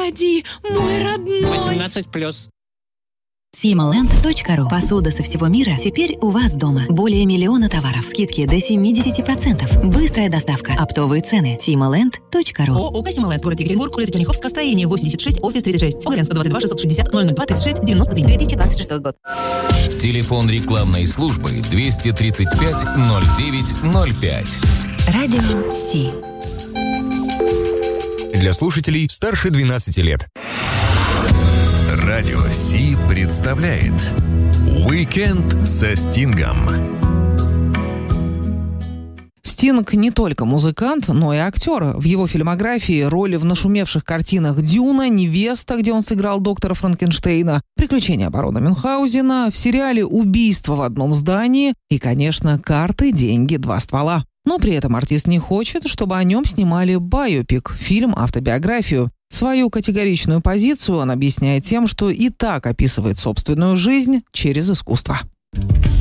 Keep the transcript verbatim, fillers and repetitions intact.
приходи, мой родной. восемнадцать плюс. симоленд точка ру. Посуда со всего мира теперь у вас дома. Более миллиона товаров. Скидки до семьдесят процентов. Быстрая доставка. Оптовые цены. симоленд точка ру. ООО «Симоленд», город Екатеринбург, улица Черняховская, строение восемьдесят шесть, офис тридцать шесть. Оглен сто двадцать два шестьсот шестьдесят ноль ноль два тридцать шесть девяносто три. две тысячи двадцать шестой год. Телефон рекламной службы двести тридцать пять ноль девять ноль пять. Радио Си. Для слушателей старше двенадцати лет. Радио Си представляет «Уикенд со Стингом». Стинг не только музыкант, но и актер. В его фильмографии роли в нашумевших картинах «Дюна», «Невеста», где он сыграл доктора Франкенштейна, «Приключения барона Мюнхгаузена», в сериале «Убийство в одном здании» и, конечно, «Карты, деньги, два ствола». Но при этом артист не хочет, чтобы о нем снимали байопик, фильм-автобиографию. Свою категоричную позицию он объясняет тем, что и так описывает собственную жизнь через искусство.